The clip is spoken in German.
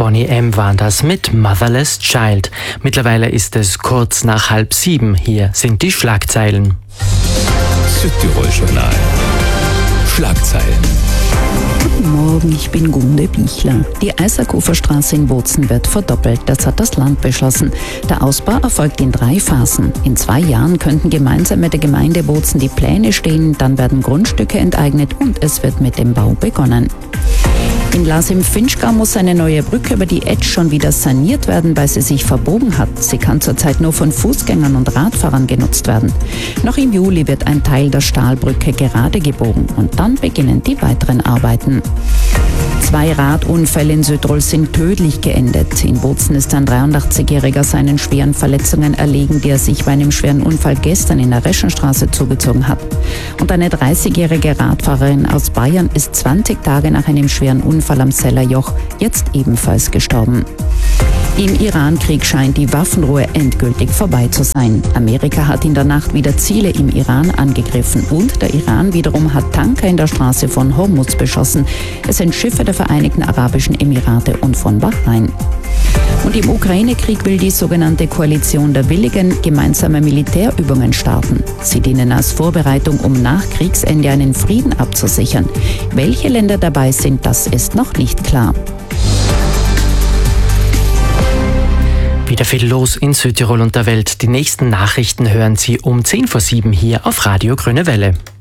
Bonnie M. war das mit Motherless Child. Mittlerweile ist es kurz nach 6:30. Hier sind die Schlagzeilen. Südtirol Journal. Schlagzeilen. Guten Morgen, ich bin Gunde Bichler. Die Eisakuferstraße in Bozen wird verdoppelt. Das hat das Land beschlossen. Der Ausbau erfolgt in 3 Phasen. In 2 Jahren könnten gemeinsam mit der Gemeinde Bozen die Pläne stehen, dann werden Grundstücke enteignet und es wird mit dem Bau begonnen. In Lars im Finchgau muss eine neue Brücke über die Etsch schon wieder saniert werden, weil sie sich verbogen hat. Sie kann zurzeit nur von Fußgängern und Radfahrern genutzt werden. Noch im Juli wird ein Teil der Stahlbrücke gerade gebogen und dann beginnen die weiteren Arbeiten. 2 Radunfälle in Südtirol sind tödlich geendet. In Bozen ist ein 83-Jähriger seinen schweren Verletzungen erlegen, die er sich bei einem schweren Unfall gestern in der Reschenstraße zugezogen hat. Und eine 30-jährige Radfahrerin aus Bayern ist 20 Tage nach einem schweren Unfall am Sellerjoch jetzt ebenfalls gestorben. Im Iran-Krieg scheint die Waffenruhe endgültig vorbei zu sein. Amerika hat in der Nacht wieder Ziele im Iran angegriffen und der Iran wiederum hat Tanker in der Straße von Hormuz beschossen. Es sind Schiffe der Vereinigten Arabischen Emirate und von Bahrain. Und im Ukraine-Krieg will die sogenannte Koalition der Willigen gemeinsame Militärübungen starten. Sie dienen als Vorbereitung, um nach Kriegsende einen Frieden abzusichern. Welche Länder dabei sind, das ist noch nicht klar. Wieder viel los in Südtirol und der Welt. Die nächsten Nachrichten hören Sie um 6:50 hier auf Radio Grüne Welle.